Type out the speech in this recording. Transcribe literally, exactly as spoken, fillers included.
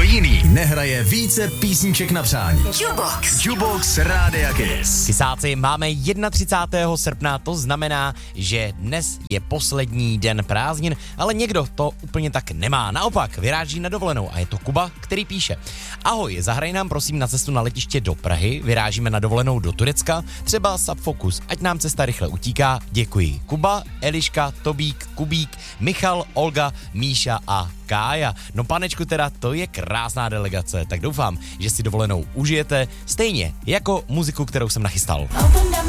jiný nehraje více písniček na přání. Jukebox. Jukebox Rádia Kiss. Kysáci, máme třicátého prvního srpna, to znamená, že dnes je poslední den prázdnin, ale někdo to úplně tak nemá. Naopak, vyráží na dovolenou a je to Kuba, který píše: Ahoj, zahraj nám prosím na cestu na letiště do Prahy, vyrážíme na dovolenou do Turecka, třeba Subfocus, ať nám cesta rychle utíká, děkuji. Kuba, Eliška, Tobík, Kubík, Michal, Olga, Míša a Kája. No panečku, teda to je krásná delegace, tak doufám, že si dovolenou užijete, stejně jako muziku, kterou jsem nachystal. Open